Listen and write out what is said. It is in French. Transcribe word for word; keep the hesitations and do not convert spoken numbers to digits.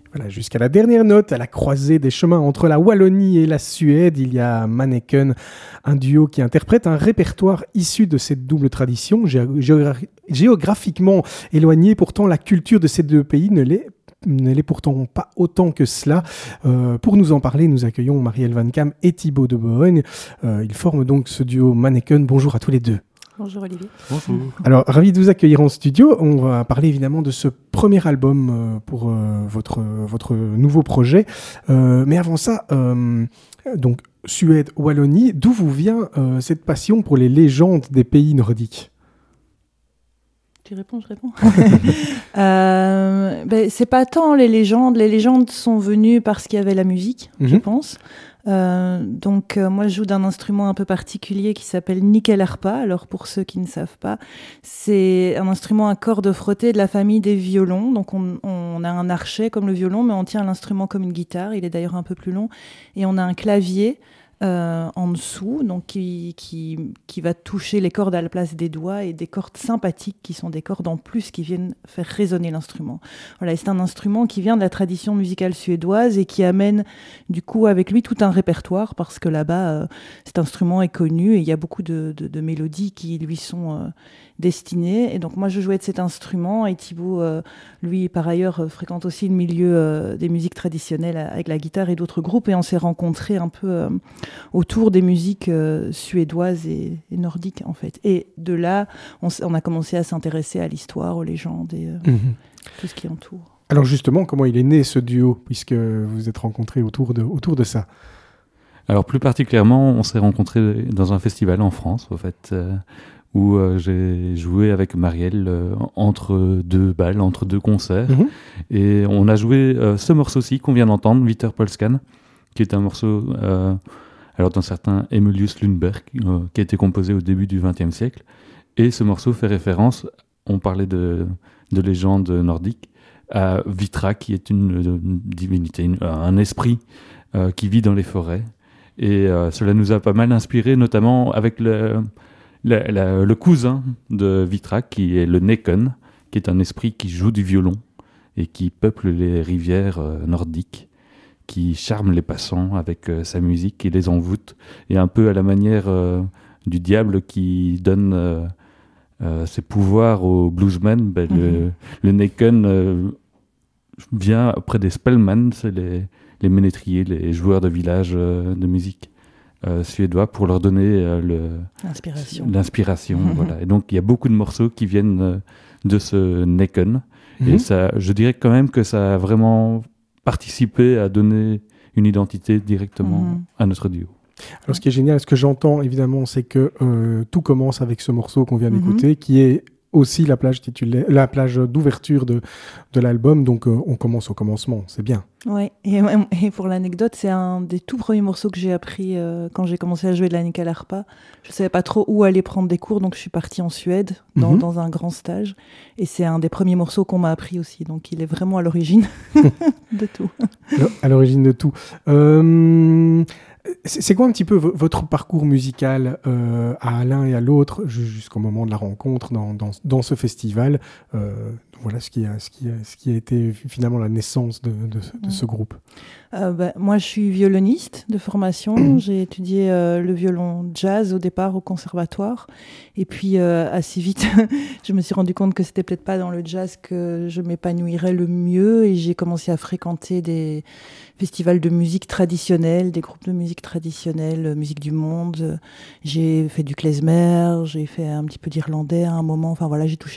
Voilà, jusqu'à la dernière note, à la croisée des chemins entre la Wallonie et la Suède, il y a Manneken, un duo qui interprète un répertoire issu de cette double tradition, gé- géogra- géographiquement éloigné. Pourtant, la culture de ces deux pays ne l'est ne l'est pourtant pas autant que cela. Euh, pour nous en parler, nous accueillons Marielle Van Kam et Thibaut de Bohun. Euh, ils forment donc ce duo Manneken. Bonjour à tous les deux. Bonjour Olivier. Bonjour. Alors, ravi de vous accueillir en studio. On va parler évidemment de ce premier album euh, pour euh, votre, votre nouveau projet. Euh, mais avant ça, euh, donc Suède, Wallonie, d'où vous vient euh, cette passion pour les légendes des pays nordiques ? Tu réponds, je réponds. euh, ben, c'est pas tant les légendes. Les légendes sont venues parce qu'il y avait la musique, mm-hmm. je pense. Euh, donc euh, moi je joue d'un instrument un peu particulier qui s'appelle nickel-harpa. Alors pour ceux qui ne savent pas, c'est un instrument à cordes frottées de la famille des violons. Donc on, on a un archet comme le violon, mais on tient l'instrument comme une guitare. Il est d'ailleurs un peu plus long. Et on a un clavier Euh, en dessous, donc qui, qui, qui va toucher les cordes à la place des doigts, et des cordes sympathiques qui sont des cordes en plus qui viennent faire résonner l'instrument. Voilà, et c'est un instrument qui vient de la tradition musicale suédoise et qui amène du coup avec lui tout un répertoire, parce que là-bas euh, cet instrument est connu et il y a beaucoup de, de, de mélodies qui lui sont euh, destinées. Et donc moi je jouais de cet instrument, et Thibaut euh, lui par ailleurs euh, fréquente aussi le milieu euh, des musiques traditionnelles avec la guitare et d'autres groupes, et on s'est rencontrés un peu euh, autour des musiques euh, suédoises et, et nordiques en fait. Et de là, on, on a commencé à s'intéresser à l'histoire, aux légendes et euh, mmh. tout ce qui entoure. Alors justement, comment il est né ce duo, puisque vous vous êtes rencontrés autour de, autour de ça ? Alors plus particulièrement, on s'est rencontrés dans un festival en France, au fait, euh, où euh, j'ai joué avec Marielle euh, entre deux balles, entre deux concerts. Mmh. Et on a joué euh, ce morceau-ci qu'on vient d'entendre, Vitter Polskan, qui est un morceau... Euh, alors d'un certain Emilius Lundberg, euh, qui a été composé au début du vingtième siècle. Et ce morceau fait référence, on parlait de, de légende nordique, à Vitra, qui est une, une divinité, une, un esprit euh, qui vit dans les forêts. Et euh, cela nous a pas mal inspiré, notamment avec le, le, le, le cousin de Vitra, qui est le Neken, qui est un esprit qui joue du violon et qui peuple les rivières euh, nordiques, qui charme les passants avec euh, sa musique et les envoûte, et un peu à la manière euh, du diable qui donne euh, euh, ses pouvoirs aux bluesmen, ben, mm-hmm. le, le Neken euh, vient auprès des spellman, c'est les, les ménétriers, les joueurs de village euh, de musique euh, suédois, pour leur donner euh, le, l'inspiration. l'inspiration mm-hmm. voilà. Et donc il y a beaucoup de morceaux qui viennent euh, de ce Neken, mm-hmm. et ça, je dirais quand même que ça a vraiment participer à donner une identité directement mmh. à notre duo. Alors ce qui est génial, ce que j'entends évidemment, c'est que euh, tout commence avec ce morceau qu'on vient mmh. d'écouter, qui est aussi la plage, titulaire, la plage d'ouverture de, de l'album, donc euh, on commence au commencement, c'est bien. Oui, et, et pour l'anecdote, c'est un des tout premiers morceaux que j'ai appris euh, quand j'ai commencé à jouer de la nickel-harpa. Je ne savais pas trop où aller prendre des cours, donc je suis partie en Suède, dans, mm-hmm. dans un grand stage, et c'est un des premiers morceaux qu'on m'a appris aussi, donc il est vraiment à l'origine de tout. À l'origine de tout. Euh... C'est quoi un petit peu v- votre parcours musical euh, à l'un et à l'autre jusqu'au moment de la rencontre dans, dans, dans ce festival euh, voilà ce qui, a, ce, qui a, ce qui a été finalement la naissance de, de, de ce groupe. Euh, bah, moi, je suis violoniste de formation. J'ai étudié euh, le violon jazz au départ au conservatoire. Et puis, euh, assez vite, je me suis rendu compte que c'était peut-être pas dans le jazz que je m'épanouirais le mieux. Et j'ai commencé à fréquenter des festivals de musique traditionnelle, des groupes de musique traditionnelle, musique du monde. J'ai fait du klezmer, j'ai fait un petit peu d'irlandais à un moment. Enfin voilà, j'ai touché